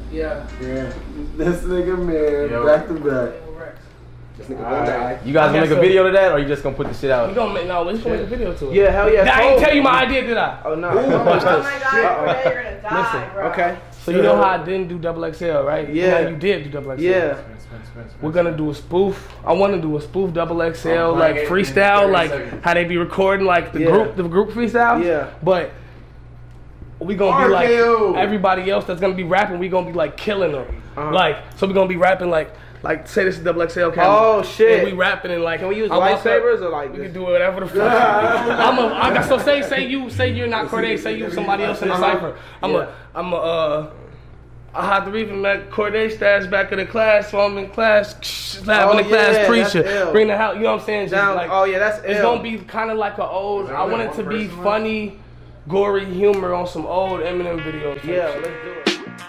Yeah. This nigga, man, back to back. This nigga gonna die. You guys gonna make a video to that, or you just gonna put the shit out? We gonna make a video to it. Yeah, hell yeah. I ain't tell you my idea, did I? Oh no. Oh my god, Corday, you're gonna die, Listen, bro. Okay. So you know how I didn't do double XL, right? Yeah. Now you did do double XL. Yeah. We're gonna do a spoof. I want to do a spoof double XL, like freestyle, like how they be recording, like the group freestyle. Yeah. But we gonna be like everybody else that's gonna be rapping. We gonna be like killing them. Like so we gonna be rapping like say this is double XL camera. Oh shit. And we rapping and like Can we use I walk lightsabers up, or like we this? can do whatever the fuck. So say you're not Corday. Say you somebody else in the cipher. I had to even make Corday stats back in the class, so I'm in class, slapping the class preacher, bring the house. You know what I'm saying? Just like, that's it's gonna be kind of like an old. I want it to be funny, gory humor on some old Eminem videos. Yeah, let's do it.